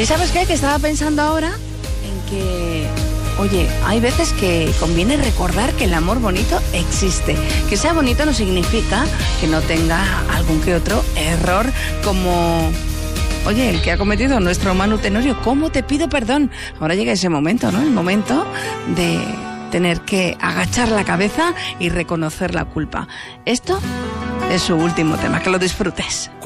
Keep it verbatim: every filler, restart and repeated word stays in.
¿Y sabes qué? Que estaba pensando ahora en que, oye, hay veces que conviene recordar que el amor bonito existe. Que sea bonito no significa que no tenga algún que otro error como... Oye, el que ha cometido nuestro Manu Tenorio, ¿cómo te pido perdón? Ahora llega ese momento, ¿no? El momento de tener que agachar la cabeza y reconocer la culpa. Esto es su último tema, que lo disfrutes.